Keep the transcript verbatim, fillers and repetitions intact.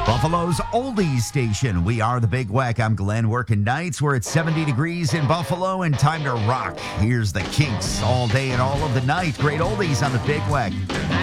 Buffalo's oldies station. We are the Big Wack. I'm Glenn, working nights. We're at seventy degrees in Buffalo and time to rock. Here's the Kinks all day and all of the night. Great oldies on the Big Wack.